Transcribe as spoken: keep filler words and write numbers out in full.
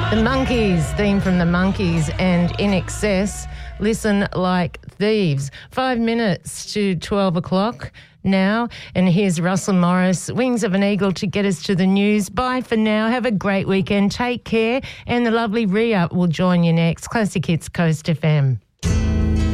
The Monkeys, theme from the Monkeys and In Excess, Listen Like Thieves. Five minutes to twelve o'clock now, and here's Russell Morris, Wings of an Eagle, to get us to the news. Bye for now. Have a great weekend. Take care, and the lovely Rhea will join you next. Classic Hits Coast F M.